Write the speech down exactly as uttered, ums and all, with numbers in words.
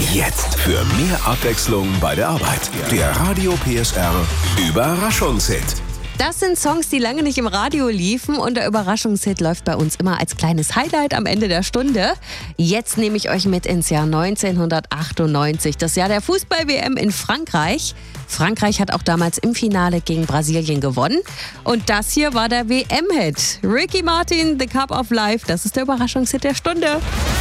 Jetzt für mehr Abwechslung bei der Arbeit. Der Radio P S R Überraschungshit. Das sind Songs, die lange nicht im Radio liefen und der Überraschungshit läuft bei uns immer als kleines Highlight am Ende der Stunde. Jetzt nehme ich euch mit ins Jahr neunzehnhundertachtundneunzig, das Jahr der Fußball-W M in Frankreich. Frankreich hat auch damals im Finale gegen Brasilien gewonnen und das hier war der W M-Hit. Ricky Martin, The Cup of Life, das ist der Überraschungshit der Stunde.